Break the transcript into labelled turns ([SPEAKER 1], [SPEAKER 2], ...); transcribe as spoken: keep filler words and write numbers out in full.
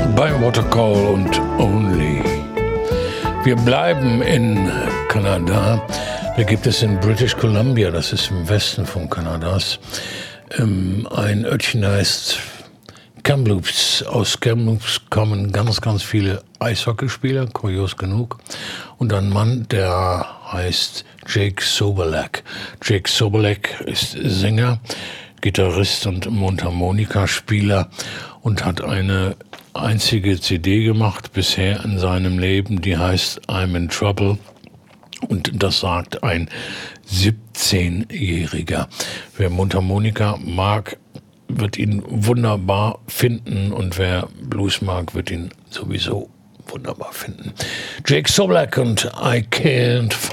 [SPEAKER 1] Bywater Call und Only. Wir bleiben in Kanada. Da gibt es in British Columbia, das ist im Westen von Kanadas, ähm, ein Örtchen heißt Kamloops. Aus Kamloops kommen ganz, ganz viele Eishockeyspieler, kurios genug. Und ein Mann, der heißt Jake Sobolek. Jake Sobolek ist Sänger, Gitarrist und Mundharmonikaspieler und hat eine einzige C D gemacht bisher in seinem Leben, die heißt I'm in Trouble. Und das sagt ein siebzehnjähriger. Wer Mundharmonika mag, wird ihn wunderbar finden. Und wer Blues mag, wird ihn sowieso wunderbar finden. Jake Sobolek und I Can't